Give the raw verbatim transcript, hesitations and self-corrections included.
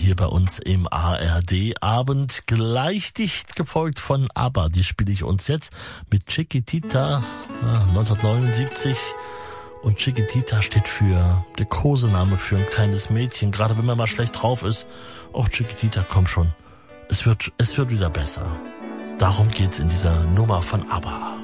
hier bei uns im A R D-Abend. Gleich dicht gefolgt von ABBA. Die spiele ich uns jetzt mit Chiquitita neunzehnhundertneunundsiebzig. Und Chiquitita steht für der Kosename für ein kleines Mädchen. Gerade wenn man mal schlecht drauf ist. Och, Chiquitita, komm schon. Es wird, es wird wieder besser. Darum geht's in dieser Nummer von ABBA.